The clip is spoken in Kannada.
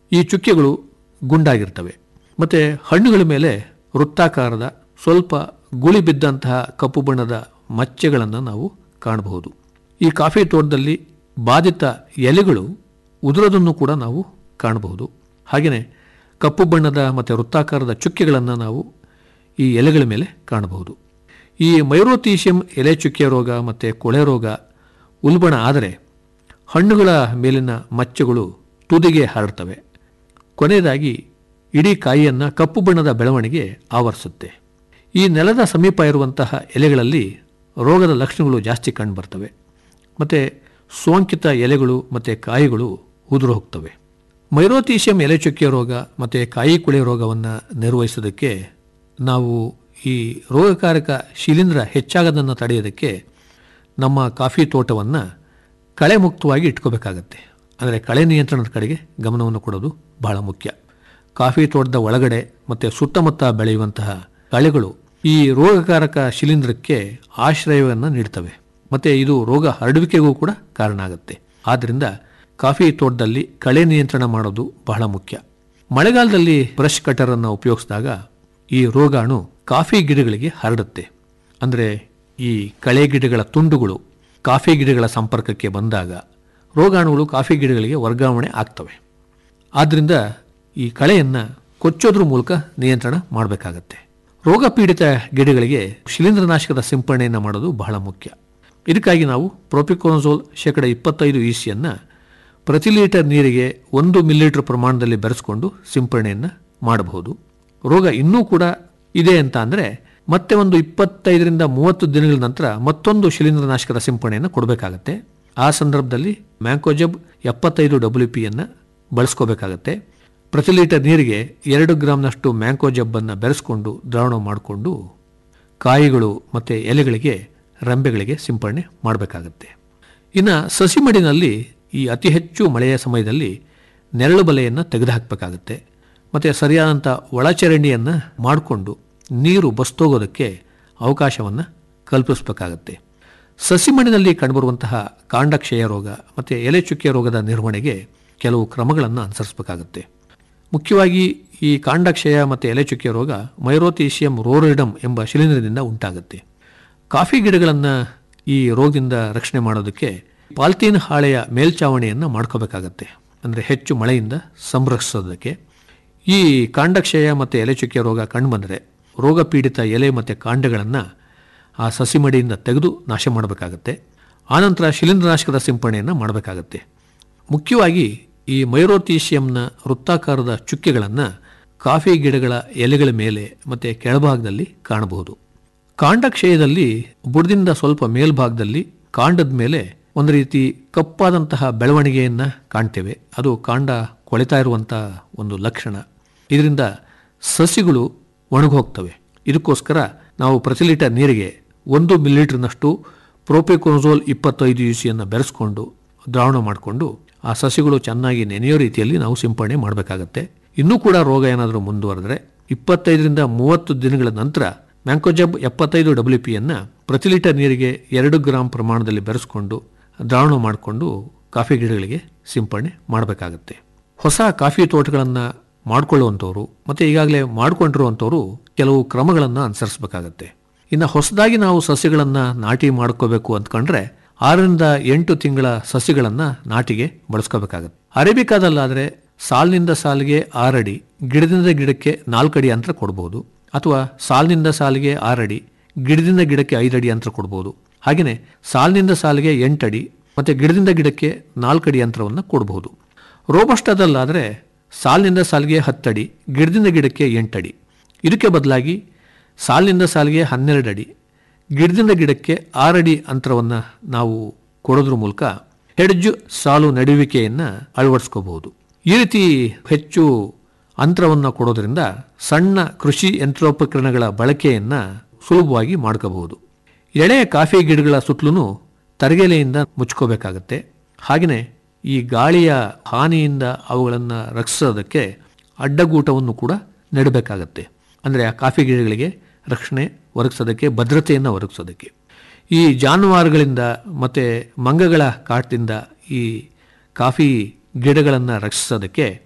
ಈ ಚುಕ್ಕೆಗಳು ಗುಂಡಾಗಿರ್ತವೆ ಮತ್ತು ಹಣ್ಣುಗಳ ಮೇಲೆ ವೃತ್ತಾಕಾರದ ಸ್ವಲ್ಪ ಗುಳಿ ಬಿದ್ದಂತಹ ಕಪ್ಪು ಬಣ್ಣದ ಮಚ್ಚೆಗಳನ್ನು ನಾವು ಕಾಣಬಹುದು. ಈ ಕಾಫಿ ತೋಟದಲ್ಲಿ ಬಾಧಿತ ಎಲೆಗಳು ಉದುರೋದನ್ನು ಕೂಡ ನಾವು ಕಾಣಬಹುದು. ಹಾಗೆಯೇ ಕಪ್ಪು ಬಣ್ಣದ ಮತ್ತು ವೃತ್ತಾಕಾರದ ಚುಕ್ಕೆಗಳನ್ನು ನಾವು ಈ ಎಲೆಗಳ ಮೇಲೆ ಕಾಣಬಹುದು. ಈ ಮೈರೋಥೀಸಿಯಂ ಎಲೆ ಚುಕ್ಕೆ ರೋಗ ಮತ್ತು ಕೊಳೆ ರೋಗ ಉಲ್ಬಣ ಆದರೆ ಹಣ್ಣುಗಳ ಮೇಲಿನ ಮಚ್ಚೆಗಳು ತುದಿಗೆ ಹರಡ್ತವೆ. ಕೊನೆಯದಾಗಿ ಇಡೀ ಕಾಯಿಯನ್ನು ಕಪ್ಪು ಬಣ್ಣದ ಬೆಳವಣಿಗೆ ಆವರಿಸುತ್ತೆ. ಈ ನೆಲದ ಸಮೀಪ ಇರುವಂತಹ ಎಲೆಗಳಲ್ಲಿ ರೋಗದ ಲಕ್ಷಣಗಳು ಜಾಸ್ತಿ ಕಂಡುಬರ್ತವೆ ಮತ್ತು ಸೋಂಕಿತ ಎಲೆಗಳು ಮತ್ತು ಕಾಯಿಗಳು ಉದುರು ಹೋಗ್ತವೆ. ಮೈರೋಥೀಸಿಯಂ ಎಲೆ ಚುಕ್ಕೆ ರೋಗ ಮತ್ತು ಕಾಯಿ ಕುಳೆ ರೋಗವನ್ನು ನಿರ್ವಹಿಸೋದಕ್ಕೆ ನಾವು ಈ ರೋಗಕಾರಕ ಶಿಲೀಂಧ್ರ ಹೆಚ್ಚಾಗದನ್ನು ತಡೆಯೋದಕ್ಕೆ ನಮ್ಮ ಕಾಫಿ ತೋಟವನ್ನು ಕಳೆ ಮುಕ್ತವಾಗಿ ಇಟ್ಕೋಬೇಕಾಗತ್ತೆ. ಅಂದರೆ ಕಳೆ ನಿಯಂತ್ರಣದ ಕಡೆಗೆ ಗಮನವನ್ನು ಕೊಡೋದು ಬಹಳ ಮುಖ್ಯ. ಕಾಫಿ ತೋಟದ ಒಳಗಡೆ ಮತ್ತು ಸುತ್ತಮುತ್ತ ಬೆಳೆಯುವಂತಹ ಕಳೆಗಳು ಈ ರೋಗಕಾರಕ ಶಿಲೀಂಧ್ರಕ್ಕೆ ಆಶ್ರಯವನ್ನು ನೀಡ್ತವೆ ಮತ್ತು ಇದು ರೋಗ ಹರಡುವಿಕೆಗೂ ಕೂಡ ಕಾರಣ ಆಗುತ್ತೆ. ಆದ್ದರಿಂದ ಕಾಫಿ ತೋಟದಲ್ಲಿ ಕಳೆ ನಿಯಂತ್ರಣ ಮಾಡೋದು ಬಹಳ ಮುಖ್ಯ. ಮಳೆಗಾಲದಲ್ಲಿ ಬ್ರಷ್ ಕಟರನ್ನು ಉಪಯೋಗಿಸಿದಾಗ ಈ ರೋಗಾಣು ಕಾಫಿ ಗಿಡಗಳಿಗೆ ಹರಡುತ್ತೆ. ಅಂದರೆ ಈ ಕಳೆ ಗಿಡಗಳ ತುಂಡುಗಳು ಕಾಫಿ ಗಿಡಗಳ ಸಂಪರ್ಕಕ್ಕೆ ಬಂದಾಗ ರೋಗಾಣುಗಳು ಕಾಫಿ ಗಿಡಗಳಿಗೆ ವರ್ಗಾವಣೆ ಆಗ್ತವೆ. ಆದ್ದರಿಂದ ಈ ಕಳೆಯನ್ನು ಕೊಚ್ಚೋದ್ರ ಮೂಲಕ ನಿಯಂತ್ರಣ ಮಾಡಬೇಕಾಗತ್ತೆ. ರೋಗ ಪೀಡಿತ ಗಿಡಗಳಿಗೆ ಶಿಲೀಂಧ್ರನಾಶಕದ ಸಿಂಪರಣೆಯನ್ನು ಮಾಡೋದು ಬಹಳ ಮುಖ್ಯ. ಇದಕ್ಕಾಗಿ ನಾವು ಪ್ರೊಪಿಕೊನಜೋಲ್ 25 EC ಪ್ರತಿ ಲೀಟರ್ ನೀರಿಗೆ 1 ಮಿಲಿಲೀಟರ್ ಪ್ರಮಾಣದಲ್ಲಿ ಬೆರೆಸ್ಕೊಂಡು ಸಿಂಪರಣೆಯನ್ನು ಮಾಡಬಹುದು. ರೋಗ ಇನ್ನೂ ಕೂಡ ಇದೆ ಅಂತ ಅಂದರೆ ಮತ್ತೆ ಒಂದು 25ರಿಂದ 30 ದಿನಗಳ ನಂತರ ಮತ್ತೊಂದು ಶಿಲೀಂಧ್ರನಾಶಕದ ಸಿಂಪರಣೆಯನ್ನು ಕೊಡಬೇಕಾಗತ್ತೆ. ಆ ಸಂದರ್ಭದಲ್ಲಿ ಮ್ಯಾಂಕೋಜಬ್ 75 WP ಬಳಸ್ಕೋಬೇಕಾಗತ್ತೆ. ಪ್ರತಿ ಲೀಟರ್ ನೀರಿಗೆ 2 ಗ್ರಾಂನಷ್ಟು ಮ್ಯಾಂಕೋಜಬ್ಬನ್ನು ಬೆರೆಸ್ಕೊಂಡು ದ್ರಾವಣ ಮಾಡಿಕೊಂಡು ಕಾಯಿಗಳು ಮತ್ತು ಎಲೆಗಳಿಗೆ ರೆಂಬೆಗಳಿಗೆ ಸಿಂಪರಣೆ ಮಾಡಬೇಕಾಗತ್ತೆ. ಇನ್ನು ಸಸಿ ಮಡಿನಲ್ಲಿ ಈ ಅತಿ ಹೆಚ್ಚು ಮಳೆಯ ಸಮಯದಲ್ಲಿ ನೆರಳು ಬಲೆಯನ್ನು ತೆಗೆದುಹಾಕಬೇಕಾಗತ್ತೆ ಮತ್ತು ಸರಿಯಾದಂಥ ಒಳಚರಂಡಿಯನ್ನು ಮಾಡಿಕೊಂಡು ನೀರು ಬಸ್ತೋಗೋದಕ್ಕೆ ಅವಕಾಶವನ್ನು ಕಲ್ಪಿಸಬೇಕಾಗತ್ತೆ. ಸಸಿ ಮಣ್ಣಿನಲ್ಲಿ ಕಂಡುಬರುವಂತಹ ಕಾಂಡಕ್ಷಯ ರೋಗ ಮತ್ತು ಎಲೆ ಚುಕ್ಕೆ ರೋಗದ ನಿರ್ವಹಣೆಗೆ ಕೆಲವು ಕ್ರಮಗಳನ್ನು ಅನುಸರಿಸಬೇಕಾಗತ್ತೆ. ಮುಖ್ಯವಾಗಿ ಈ ಕಾಂಡಕ್ಷಯ ಮತ್ತು ಎಲೆ ಚುಕ್ಕೆ ರೋಗ ಮೈರೋಥೀಸಿಯಂ ರೋರಿಡಮ್ ಎಂಬ ಶಿಲೀಂಧ್ರದಿಂದ ಉಂಟಾಗುತ್ತೆ. ಕಾಫಿ ಗಿಡಗಳನ್ನು ಈ ರೋಗದಿಂದ ರಕ್ಷಣೆ ಮಾಡೋದಕ್ಕೆ ಪಾಲ್ತೀನ್ ಹಾಳೆಯ ಮೇಲ್ಚಾವಣಿಯನ್ನು ಮಾಡ್ಕೋಬೇಕಾಗತ್ತೆ. ಅಂದರೆ ಹೆಚ್ಚು ಮಳೆಯಿಂದ ಸಂರಕ್ಷಿಸೋದಕ್ಕೆ. ಈ ಕಾಂಡಕ್ಷಯ ಮತ್ತು ಎಲೆ ಚುಕ್ಕೆ ರೋಗ ಕಂಡುಬಂದರೆ ರೋಗ ಪೀಡಿತ ಎಲೆ ಮತ್ತು ಕಾಂಡಗಳನ್ನು ಆ ಸಸಿ ಮಡಿಯಿಂದ ತೆಗೆದು ನಾಶ ಮಾಡಬೇಕಾಗತ್ತೆ. ಆನಂತರ ಶಿಲೀಂಧ್ರನಾಶಕದ ಸಿಂಪರಣೆಯನ್ನು ಮಾಡಬೇಕಾಗತ್ತೆ. ಮುಖ್ಯವಾಗಿ ಈ ಮೈರೋಥೀಸಿಯಂನ ವೃತ್ತಾಕಾರದ ಚುಕ್ಕೆಗಳನ್ನು ಕಾಫಿ ಗಿಡಗಳ ಎಲೆಗಳ ಮೇಲೆ ಮತ್ತು ಕೆಳಭಾಗದಲ್ಲಿ ಕಾಣಬಹುದು. ಕಾಂಡಕ್ಷಯದಲ್ಲಿ ಬುಡದಿಂದ ಸ್ವಲ್ಪ ಮೇಲ್ಭಾಗದಲ್ಲಿ ಕಾಂಡದ ಮೇಲೆ ಒಂದು ರೀತಿ ಕಪ್ಪಾದಂತಹ ಬೆಳವಣಿಗೆಯನ್ನು ಕಾಣ್ತೇವೆ. ಅದು ಕಾಂಡ ಕೊಳೆತಾ ಇರುವಂಥ ಒಂದು ಲಕ್ಷಣ. ಇದರಿಂದ ಸಸಿಗಳು ಒಣಗೋಗ್ತವೆ. ಇದಕ್ಕೋಸ್ಕರ ನಾವು ಪ್ರತಿ ಲೀಟರ್ ನೀರಿಗೆ 1 ಮಿಲಿಲೀಟರ್ನಷ್ಟು ಪ್ರೊಪಿಕೊನಜೋಲ್ 25 EC ಬೆರೆಸ್ಕೊಂಡು ದ್ರಾವಣ ಮಾಡಿಕೊಂಡು ಆ ಸಸಿಗಳು ಚೆನ್ನಾಗಿ ನೆನೆಯೋ ರೀತಿಯಲ್ಲಿ ನಾವು ಸಿಂಪರಣೆ ಮಾಡಬೇಕಾಗತ್ತೆ. ಇನ್ನೂ ಕೂಡ ರೋಗ ಏನಾದರೂ ಮುಂದುವರೆದರೆ 25ರಿಂದ 30 ದಿನಗಳ ನಂತರ ಮ್ಯಾಂಕೋಜಬ್ 75 WP ಪ್ರತಿ ಲೀಟರ್ ನೀರಿಗೆ 2 ಗ್ರಾಂ ಪ್ರಮಾಣದಲ್ಲಿ ಬೆರೆಸ್ಕೊಂಡು ದ್ರಾವಣ ಮಾಡಿಕೊಂಡು ಕಾಫಿ ಗಿಡಗಳಿಗೆ ಸಿಂಪರಣೆ ಮಾಡಬೇಕಾಗತ್ತೆ. ಹೊಸ ಕಾಫಿ ತೋಟಗಳನ್ನು ಮಾಡಿಕೊಳ್ಳುವಂಥವ್ರು ಮತ್ತು ಈಗಾಗಲೇ ಮಾಡಿಕೊಂಡಿರುವಂಥವ್ರು ಕೆಲವು ಕ್ರಮಗಳನ್ನು ಅನುಸರಿಸಬೇಕಾಗತ್ತೆ. ಇನ್ನು ಹೊಸದಾಗಿ ನಾವು ಸಸಿಗಳನ್ನು ನಾಟಿ ಮಾಡ್ಕೋಬೇಕು ಅಂದ್ಕೊಂಡ್ರೆ 6ರಿಂದ 8 ತಿಂಗಳ ಸಸಿಗಳನ್ನು ನಾಟಿಗೆ ಬಳಸ್ಕೋಬೇಕಾಗತ್ತೆ. ಅರೇಬಿಕಾದಲ್ಲಾದರೆ ಸಾಲಿನಿಂದ ಸಾಲಿಗೆ 6 ಅಡಿ, ಗಿಡದಿಂದ ಗಿಡಕ್ಕೆ 4 ಅಡಿ ಅಂತರ ಕೊಡ್ಬೋದು. ಅಥವಾ ಸಾಲಿನಿಂದ ಸಾಲಿಗೆ 6 ಅಡಿ, ಗಿಡದಿಂದ ಗಿಡಕ್ಕೆ 5 ಅಡಿ ಅಂತರ ಕೊಡ್ಬೋದು. ಹಾಗೆಯೇ ಸಾಲಿನಿಂದ ಸಾಲಿಗೆ 8 ಅಡಿ ಮತ್ತು ಗಿಡದಿಂದ ಗಿಡಕ್ಕೆ 4 ಅಡಿ ಅಂತರವನ್ನು ಕೊಡಬಹುದು. ರೋಬಸ್ಟಾದಲ್ಲಾದರೆ ಸಾಲಿನಿಂದ ಸಾಲಿಗೆ 10 ಅಡಿ, ಗಿಡದಿಂದ ಗಿಡಕ್ಕೆ 8 ಅಡಿ. ಇದಕ್ಕೆ ಬದಲಾಗಿ ಸಾಲಿನಿಂದ ಸಾಲಿಗೆ 12 ಅಡಿ, ಗಿಡದಿಂದ ಗಿಡಕ್ಕೆ 6 ಅಡಿ ಅಂತರವನ್ನು ನಾವು ಕೊಡೋದ್ರ ಮೂಲಕ ಹೆಡ್ಜ್ ಸಾಲು ನಡುವಿಕೆಯನ್ನು ಅಳವಡಿಸ್ಕೋಬಹುದು. ಈ ರೀತಿ ಹೆಚ್ಚು ಅಂತರವನ್ನು ಕೊಡೋದ್ರಿಂದ ಸಣ್ಣ ಕೃಷಿ ಯಂತ್ರೋಪಕರಣಗಳ ಬಳಕೆಯನ್ನು ಸುಲಭವಾಗಿ ಮಾಡ್ಕೋಬಹುದು. ಎಳೆಯ ಕಾಫಿ ಗಿಡಗಳ ಸುತ್ತಲೂ ತರಗೆಲೆಯಿಂದ ಮುಚ್ಕೋಬೇಕಾಗತ್ತೆ. ಹಾಗೆಯೇ ಈ ಗಾಳಿಯ ಹಾನಿಯಿಂದ ಅವುಗಳನ್ನು ರಕ್ಷಿಸೋದಕ್ಕೆ ಅಡ್ಡಗೂಟವನ್ನು ಕೂಡ ನೆಡಬೇಕಾಗತ್ತೆ. ಅಂದರೆ ಆ ಕಾಫಿ ಗಿಡಗಳಿಗೆ ರಕ್ಷಣೆ ಒದಗಿಸೋದಕ್ಕೆ, ಭದ್ರತೆಯನ್ನು ಒದಗಿಸೋದಕ್ಕೆ. ಈ ಜಾನುವಾರುಗಳಿಂದ ಮತ್ತು ಮಂಗಗಳ ಕಾಟದಿಂದ ಈ ಕಾಫಿ ಗಿಡಗಳನ್ನು ರಕ್ಷಿಸೋದಕ್ಕೆ